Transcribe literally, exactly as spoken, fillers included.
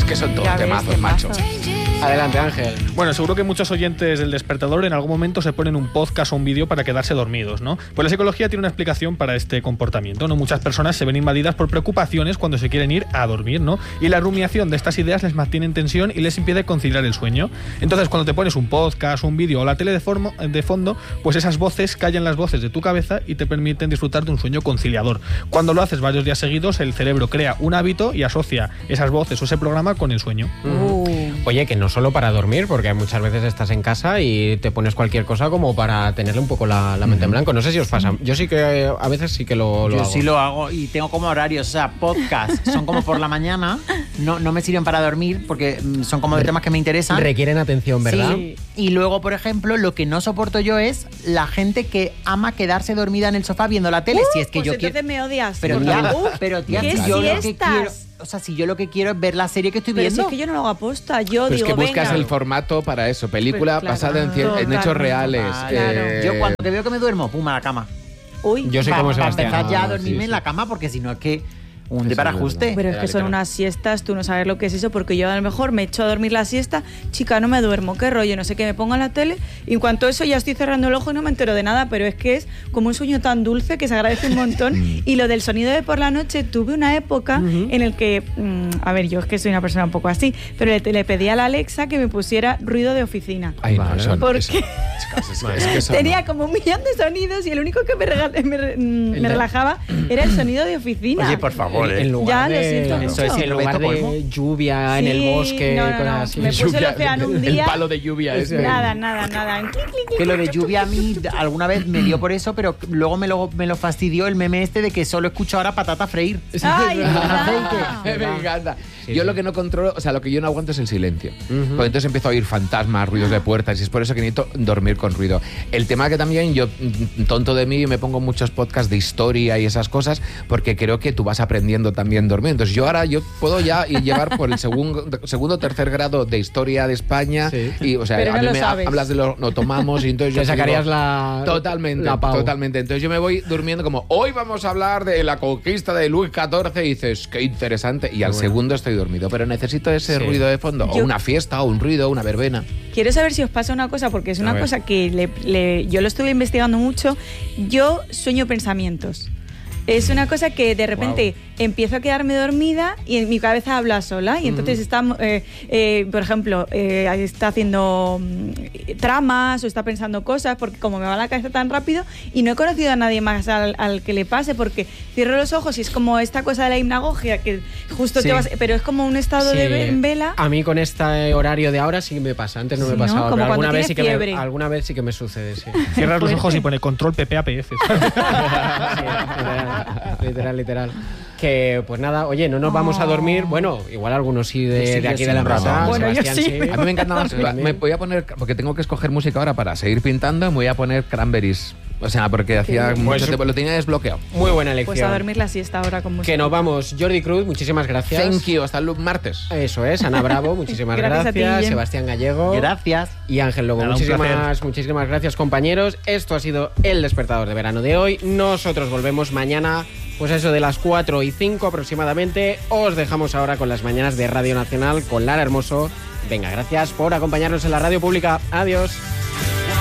que son todos Ya ves, temazos, ¿qué macho. pasa? Adelante, Ángel. Bueno, seguro que muchos oyentes del Despertador en algún momento se ponen un podcast o un vídeo para quedarse dormidos, ¿no? Pues la psicología tiene una explicación para este comportamiento, ¿no? Muchas personas se ven invadidas por preocupaciones cuando se quieren ir a dormir, ¿no? Y la rumiación de estas ideas les mantiene en tensión y les impide conciliar el sueño. Entonces, cuando te pones un podcast, un vídeo o la tele de, formo, de fondo, pues esas voces callan las voces de tu cabeza y te permiten disfrutar de un sueño conciliador. Cuando lo haces varios días seguidos, el cerebro crea un hábito y asocia esas voces o ese programa con el sueño. Uh. Oye, que no solo para dormir, porque muchas veces estás en casa y te pones cualquier cosa como para tenerle un poco la, la mente uh-huh. en blanco. No sé si os pasa. Yo sí que a veces sí que lo, lo Yo hago. sí lo hago y tengo como horarios. O sea, podcast son como por la mañana. No, no me sirven para dormir porque son como de temas que me interesan. Requieren atención, ¿verdad? Sí. Y luego, por ejemplo, lo que no soporto yo es la gente que ama quedarse dormida en el sofá viendo la tele. Uh, si es que pues yo entonces quiero... me odias. Pero tía, uh, pero tía, ¿qué si yo lo que siestas? quiero... O sea, si yo lo que quiero es ver la serie que estoy Pero viendo. si es que yo no lo hago aposta. Yo Pero digo, es que buscas venga. el formato para eso. Película Pues claro, basada en, cien, en hechos reales. Vale. Eh, Yo cuando te veo que me duermo, pum, a la cama. Uy, Yo soy Para como Sebastián. empezar ya a Ah, dormirme sí, sí. en la cama porque si no es que un Eso de para es ajuste. pero es que son unas siestas, tú no sabes lo que es eso, porque yo a lo mejor me echo a dormir la siesta, chica, no me duermo, qué rollo, no sé qué, me pongo en la tele y en cuanto a eso ya estoy cerrando el ojo y no me entero de nada, pero es que es como un sueño tan dulce que se agradece un montón. Y lo del sonido de por la noche, tuve una época uh-huh. en el que, mmm, a ver, yo es que soy una persona un poco así, pero le, le pedí a la Alexa que me pusiera ruido de oficina. Ay, no, eso no, porque eso, es que, es que eso tenía no. como un millón de sonidos y el único que me, rega- me, me, me relajaba era el sonido de oficina. Oye, por favor, En, en lugar Ya, de, lo siento eso mucho. es, en lugar de lluvia en Sí, el bosque, no, no, no. cosas así. Me puse Lluvia, el océano un el día. palo de lluvia ese. Nada, nada, nada. Que lo de lluvia a mí alguna vez me dio por eso, pero luego me lo, me lo fastidió el meme este de que solo escucho ahora patata freír. Ay, Con ¿verdad? aceite. Me encanta. Sí, yo sí. lo que no controlo, o sea, lo que yo no aguanto es el silencio. Uh-huh. Porque entonces empiezo a oír fantasmas, ruidos de puertas, y es por eso que necesito dormir con ruido. El tema que también yo, tonto de mí, me pongo muchos podcasts de historia y esas cosas, porque creo que tú vas aprendiendo también dormir. Entonces yo ahora yo puedo ya ir llevar por el segundo, segundo tercer grado de historia de España. Sí. Y, o sea, Pero no a mí lo me sabes. hablas de lo no tomamos y entonces yo Te te sacarías digo, la... Totalmente, la pau. totalmente. Entonces yo me voy durmiendo como, hoy vamos a hablar de la conquista de Luis catorce y dices, qué interesante. Y al bueno. segundo estoy dormido, pero necesito ese Sí. ruido de fondo, Yo- o una fiesta, o un ruido, una verbena. Quiero saber si os pasa una cosa, porque es A una ver. cosa que le- le- yo lo estuve investigando mucho. Yo sueño pensamientos. Es una cosa que de repente wow. empiezo a quedarme dormida y en mi cabeza habla sola. Y entonces está, eh, eh, por ejemplo, eh, está haciendo mm, tramas o está pensando cosas, porque como me va la cabeza tan rápido y no he conocido a nadie más al, al que le pase, porque cierro los ojos y es como esta cosa de la hipnagogia, que justo Sí. te vas... Pero es como un estado Sí. de ve- en vela. A mí con este horario de ahora sí que me pasa. Antes no Sí, me ¿no? pasaba, Como pero cuando alguna vez, sí tienes que me, fiebre. alguna vez sí que me sucede, sí. Cierras los ojos y pone control P P A P F. Sí, literal, literal, literal. Que pues nada, oye, no nos vamos a dormir. Bueno, igual algunos sí de, Yo sí, de yo aquí sí, de la un empresa. rato. Bueno, yo Sebastián, sí. A mí me encanta más. Sí, Me voy a poner, porque tengo que escoger música ahora para seguir pintando, me voy a poner Cranberries. O sea, porque hacía bien. mucho Pues- tiempo, lo tenía desbloqueado. Muy buena elección. Pues a dormir la siesta ahora con música. Que nos vamos. Jordi Cruz, muchísimas gracias. Thank you, hasta el martes. Eso es, Ana Bravo, muchísimas Gracias a gracias. ti, Guillem. Sebastián Gallego. Gracias. Y Ángel Lobo, Nada, un muchísimas, placer. muchísimas gracias, compañeros. Esto ha sido el despertador de verano de hoy. Nosotros volvemos mañana, pues eso de las cuatro y cinco aproximadamente. Os dejamos ahora con las mañanas de Radio Nacional con Lara Hermoso. Venga, gracias por acompañarnos en la radio pública. Adiós.